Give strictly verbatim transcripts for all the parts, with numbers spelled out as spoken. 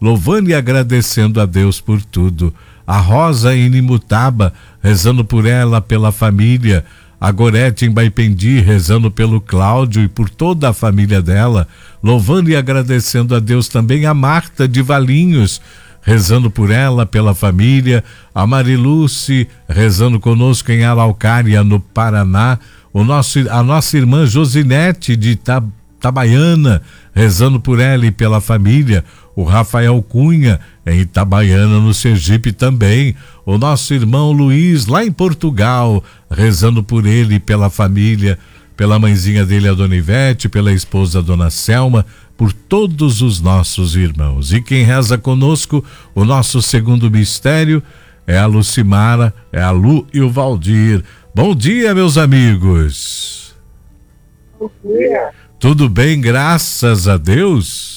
louvando e agradecendo a Deus por tudo. A Rosa em Inimutaba, rezando por ela, pela família. A Gorete em Baipendi, rezando pelo Cláudio e por toda a família dela, louvando e agradecendo a Deus também. A Marta de Valinhos, rezando por ela, pela família. A Mariluce, rezando conosco em Araucária, no Paraná. O nosso, a nossa irmã Josinete de Itabaiana, rezando por ela e pela família. O Rafael Cunha, em Itabaiana, no Sergipe também. O nosso irmão Luiz, lá em Portugal, rezando por ele e pela família, pela mãezinha dele, a Dona Ivete, pela esposa, a Dona Selma, por todos os nossos irmãos. E quem reza conosco, o nosso segundo mistério, é a Lucimara, é a Lu e o Valdir. Bom dia, meus amigos. Bom dia. Tudo bem, graças a Deus?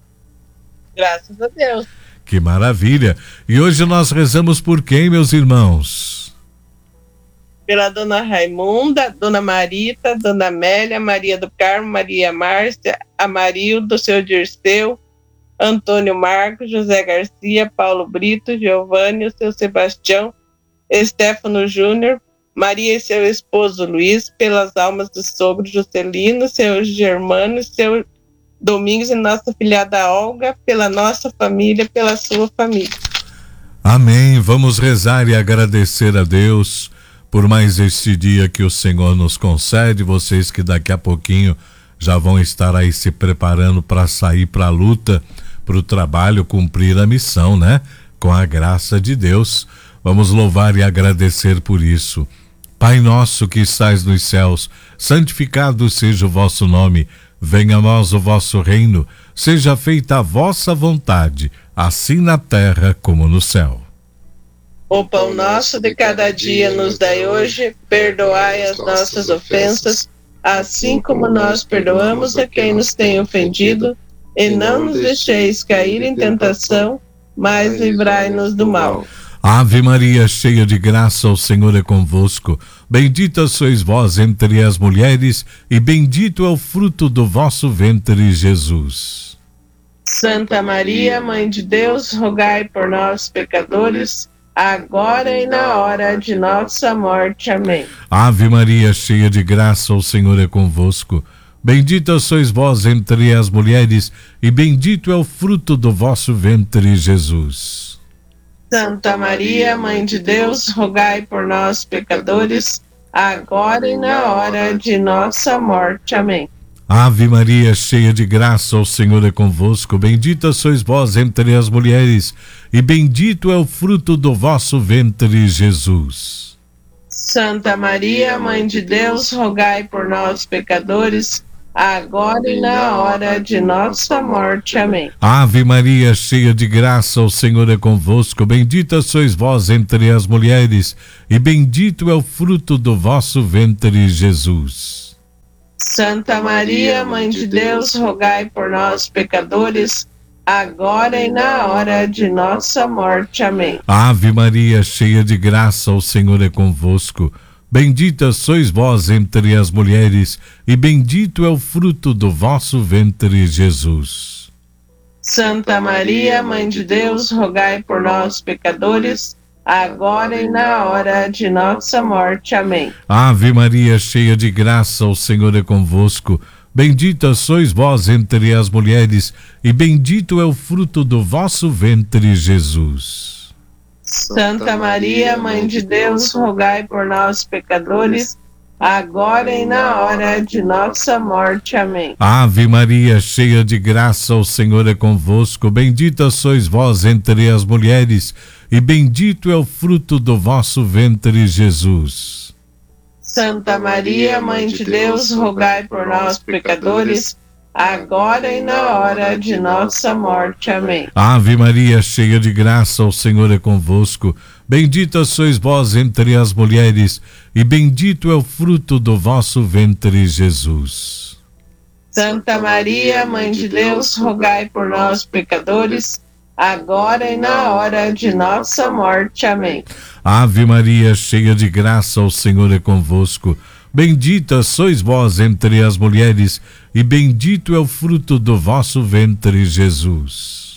Graças a Deus. Que maravilha. E hoje nós rezamos por quem, meus irmãos? Pela Dona Raimunda, Dona Marita, Dona Amélia, Maria do Carmo, Maria Márcia, Amarildo, seu Dirceu, Antônio Marcos, José Garcia, Paulo Brito, Giovanni, seu Sebastião, Estéfano Júnior, Maria e seu esposo Luiz, pelas almas do sogro Juscelino, seu Germano, seu Domingos e nossa filhada Olga, pela nossa família, pela sua família. Amém. Vamos rezar e agradecer a Deus por mais este dia que o Senhor nos concede. Vocês que daqui a pouquinho já vão estar aí se preparando para sair para a luta, para o trabalho, cumprir a missão, né? Com a graça de Deus. Vamos louvar e agradecer por isso. Pai nosso que estais nos céus, santificado seja o vosso nome. Venha a nós o vosso reino, seja feita a vossa vontade, assim na terra como no céu. O pão nosso de cada dia nos dai hoje, perdoai as nossas ofensas, assim como nós perdoamos a quem nos tem ofendido, e não nos deixeis cair em tentação, mas livrai-nos do mal. Ave Maria, cheia de graça, o Senhor é convosco. Bendita sois vós entre as mulheres, e bendito é o fruto do vosso ventre, Jesus. Santa Maria, Mãe de Deus, rogai por nós, pecadores, agora e na hora de nossa morte. Amém. Ave Maria, cheia de graça, o Senhor é convosco. Bendita sois vós entre as mulheres, e bendito é o fruto do vosso ventre, Jesus. Santa Maria, Mãe de Deus, rogai por nós, pecadores, agora e na hora de nossa morte. Amém. Ave Maria, cheia de graça, o Senhor é convosco. Bendita sois vós entre as mulheres, e bendito é o fruto do vosso ventre, Jesus. Santa Maria, Mãe de Deus, rogai por nós, pecadores, agora e na hora de nossa morte. Amém. Ave Maria, cheia de graça, o Senhor é convosco. Bendita sois vós entre as mulheres, e bendito é o fruto do vosso ventre, Jesus. Santa Maria, Mãe de Deus, rogai por nós, pecadores, agora e na hora de nossa morte. Amém. Ave Maria, cheia de graça, o Senhor é convosco. Bendita sois vós entre as mulheres, e bendito é o fruto do vosso ventre, Jesus. Santa Maria, Mãe de Deus, rogai por nós, pecadores, agora e na hora de nossa morte. Amém. Ave Maria, cheia de graça, o Senhor é convosco. Bendita sois vós entre as mulheres, e bendito é o fruto do vosso ventre, Jesus. Santa Maria, Mãe de Deus, rogai por nós, pecadores, agora e na hora de nossa morte. Amém. Ave Maria, cheia de graça, o Senhor é convosco. Bendita sois vós entre as mulheres, e bendito é o fruto do vosso ventre, Jesus. Santa Maria, Mãe de Deus, rogai por nós, pecadores, agora e na hora de nossa morte. Amém. Ave Maria, cheia de graça, o Senhor é convosco. Bendita sois vós entre as mulheres, e bendito é o fruto do vosso ventre, Jesus. Santa Maria, Mãe de Deus, rogai por nós, pecadores, agora e na hora de nossa morte. Amém. Ave Maria, cheia de graça, o Senhor é convosco. Bendita sois vós entre as mulheres, e bendito é o fruto do vosso ventre, Jesus.